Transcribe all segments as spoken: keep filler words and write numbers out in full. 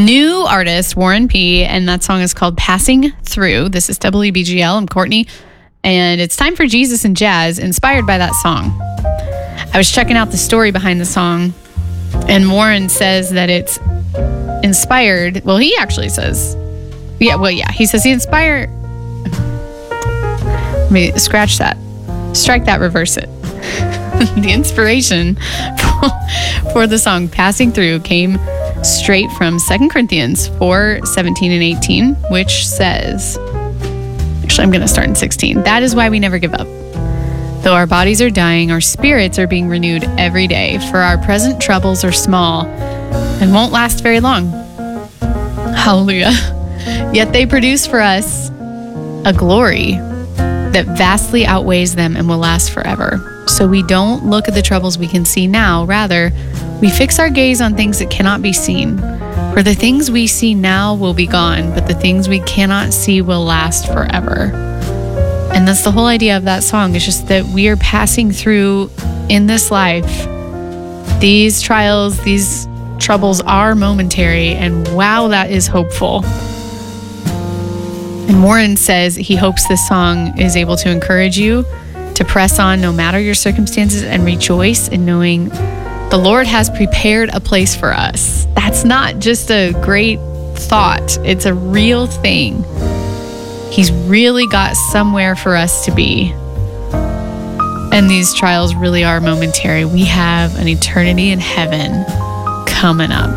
New artist, Warren P., and that song is called Passing Through. This is W B G L. I'm Courtney, and it's time for Jesus and Jazz, inspired by that song. I was checking out the story behind the song, and Warren says that it's inspired. Well, he actually says, yeah, well, yeah, he says he inspired. Let me scratch that. Strike that, reverse it. The inspiration for the song Passing Through came straight from Second Corinthians four, seventeen and eighteen, which says, actually, I'm going to start in sixteen. That is why we never give up. Though our bodies are dying, our spirits are being renewed every day, for our present troubles are small and won't last very long. Hallelujah. Yet they produce for us a glory that vastly outweighs them and will last forever. So we don't look at the troubles we can see now. Rather, we fix our gaze on things that cannot be seen. For the things we see now will be gone, but the things we cannot see will last forever. And that's the whole idea of that song. It's just that we are passing through in this life. These trials, these troubles are momentary, and wow, that is hopeful. And Warren says he hopes this song is able to encourage you to press on no matter your circumstances and rejoice in knowing the Lord has prepared a place for us. That's not just a great thought. It's a real thing. He's really got somewhere for us to be. And these trials really are momentary. We have an eternity in heaven coming up.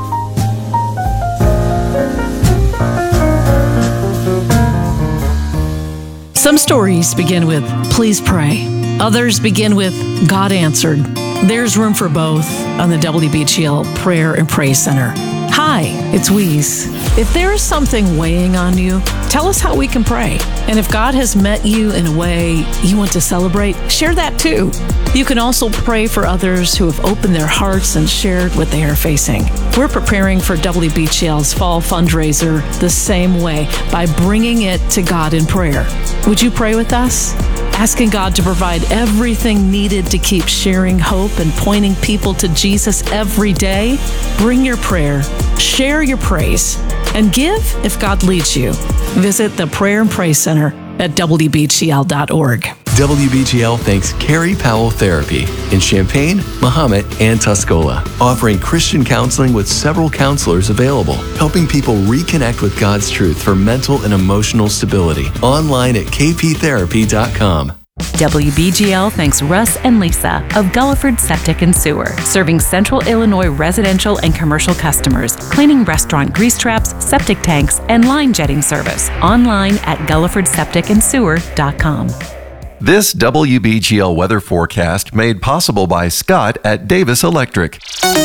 Some stories begin with, please pray. Others begin with, God answered. There's room for both on the W B G L Prayer and Praise Center. Hi, it's Weeze. If there is something weighing on you, tell us how we can pray. And if God has met you in a way you want to celebrate, share that too. You can also pray for others who have opened their hearts and shared what they are facing. We're preparing for W B G L's fall fundraiser the same way, by bringing it to God in prayer. Would you pray with us? Asking God to provide everything needed to keep sharing hope and pointing people to Jesus every day? Bring your prayer, share your praise, and give if God leads you. Visit the Prayer and Praise Center at W B G L dot org. W B G L thanks Carrie Powell Therapy in Champaign, Mahomet, and Tuscola, offering Christian counseling with several counselors available, helping people reconnect with God's truth for mental and emotional stability. Online at k p therapy dot com. W B G L thanks Russ and Lisa of Gulliford Septic and Sewer, serving Central Illinois residential and commercial customers, cleaning restaurant grease traps, septic tanks, and line jetting service. Online at gulliford septic and sewer dot com. This W B G L weather forecast made possible by Scott at Davis Electric.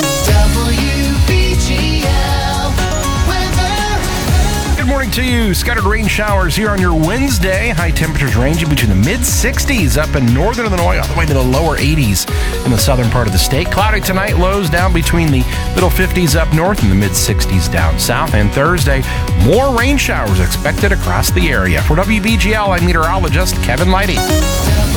To you. Scattered rain showers here on your Wednesday. High temperatures ranging between the mid sixties up in northern Illinois all the way to the lower eighties in the southern part of the state. Cloudy tonight, lows down between the middle fifties up north and the mid sixties down south. And Thursday, more rain showers expected across the area. For W B G L, I'm meteorologist Kevin Leidy.